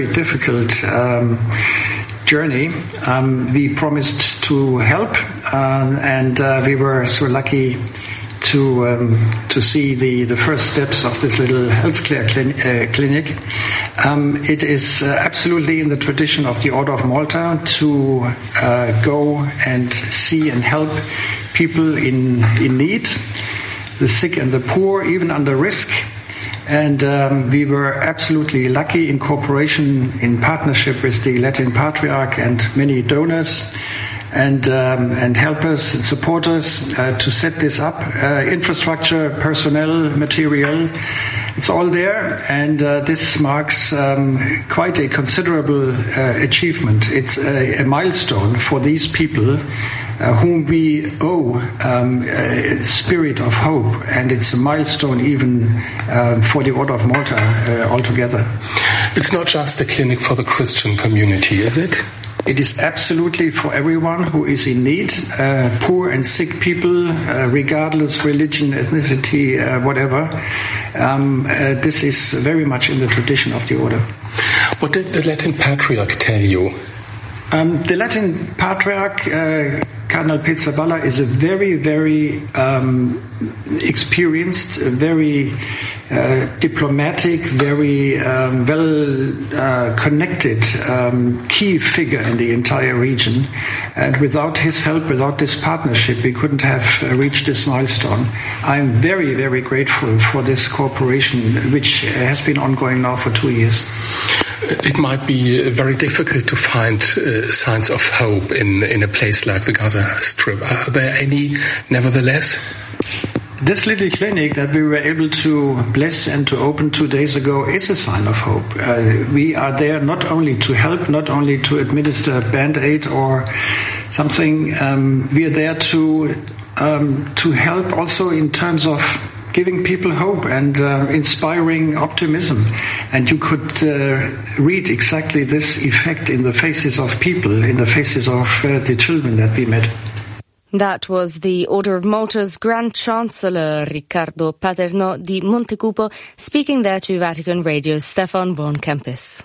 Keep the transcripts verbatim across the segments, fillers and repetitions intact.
difficult um, journey. Um, we promised to help, uh, and uh, we were so lucky to um, to see the, the first steps of this little healthcare clin- uh, clinic. Um, it is uh, absolutely in the tradition of the Order of Malta to uh, go and see and help people in in need, the sick and the poor, even under risk. And um, we were absolutely lucky in cooperation, in partnership with the Latin Patriarch and many donors and um, and helpers and supporters uh, to set this up. Uh, infrastructure, personnel, material, it's all there, and uh, this marks um, quite a considerable uh, achievement. It's a, a milestone for these people Uh, whom we owe um, a spirit of hope, and it's a milestone even uh, for the Order of Malta uh, altogether. It's not just a clinic for the Christian community, is it? It is absolutely for everyone who is in need, uh, poor and sick people, uh, regardless religion, ethnicity, uh, whatever. Um, uh, this is very much in the tradition of the Order. What did the Latin Patriarch tell you? Um, the Latin Patriarch, uh, Cardinal Pizzaballa, is a very, very um, experienced, very uh, diplomatic, very um, well uh, connected um, key figure in the entire region. And without his help, without this partnership, we couldn't have uh, reached this milestone. I'm very, very grateful for this cooperation, which has been ongoing now for two years. It might be very difficult to find uh, signs of hope in, in a place like the Gaza Strip. Are there any, nevertheless? This little clinic that we were able to bless and to open two days ago is a sign of hope. Uh, we are there not only to help, not only to administer Band-Aid or something. Um, we are there to um, to help also in terms of giving people hope and uh, inspiring optimism. And you could uh, read exactly this effect in the faces of people, in the faces of uh, the children that we met. That was the Order of Malta's Grand Chancellor Riccardo Paterno di Montecupo speaking there to Vatican Radio's Stefan von Kempis.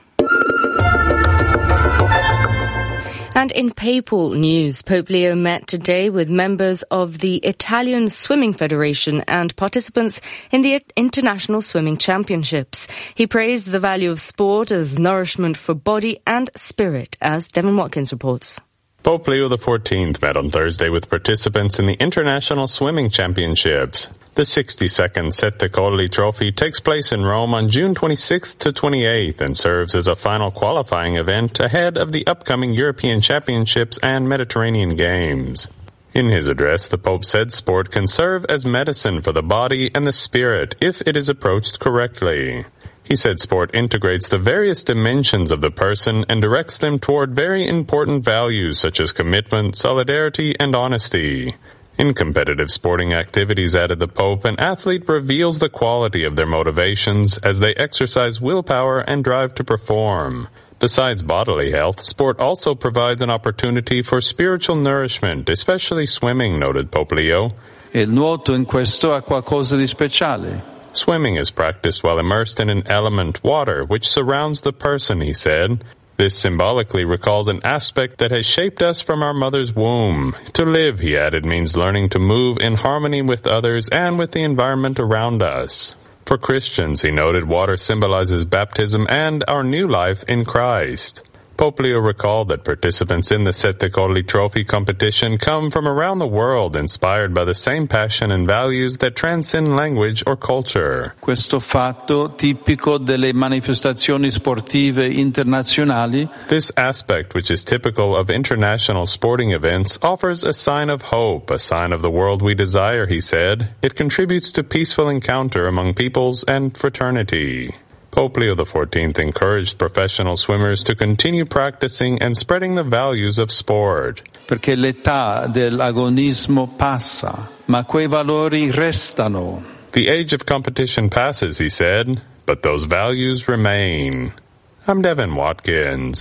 And in papal news, Pope Leo met today with members of the Italian Swimming Federation and participants in the International Swimming Championships. He praised the value of sport as nourishment for body and spirit, as Devin Watkins reports. Pope Leo the fourteenth met on Thursday with participants in the International Swimming Championships. The sixty-second Sette Colli Trophy takes place in Rome on June twenty-sixth to twenty-eighth and serves as a final qualifying event ahead of the upcoming European Championships and Mediterranean Games. In his address, the Pope said sport can serve as medicine for the body and the spirit if it is approached correctly. He said sport integrates the various dimensions of the person and directs them toward very important values such as commitment, solidarity, and honesty. In competitive sporting activities, added the Pope, an athlete reveals the quality of their motivations as they exercise willpower and drive to perform. Besides bodily health, sport also provides an opportunity for spiritual nourishment, especially swimming, noted Pope Leo. Il nuoto in questo ha qualcosa di speciale. Swimming is practiced while immersed in an element, water, which surrounds the person, he said. This symbolically recalls an aspect that has shaped us from our mother's womb. To live, he added, means learning to move in harmony with others and with the environment around us. For Christians, he noted, water symbolizes baptism and our new life in Christ. Pope Leo recalled that participants in the Sette Colli Trophy competition come from around the world, inspired by the same passion and values that transcend language or culture. Questo fatto tipico delle manifestazioni sportive internazionali. This aspect, which is typical of international sporting events, offers a sign of hope, a sign of the world we desire, he said. It contributes to peaceful encounter among peoples and fraternity. Pope Leo the fourteenth encouraged professional swimmers to continue practicing and spreading the values of sport. Perché l'età dell'agonismo passa, ma quei valori restano. The age of competition passes, he said, but those values remain. I'm Devin Watkins.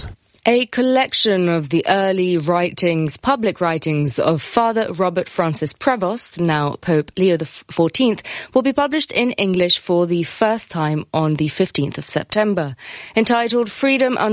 A collection of the early writings, public writings of Father Robert Francis Prevost, now Pope Leo the fourteenth, will be published in English for the first time on the fifteenth of September. Entitled Freedom Under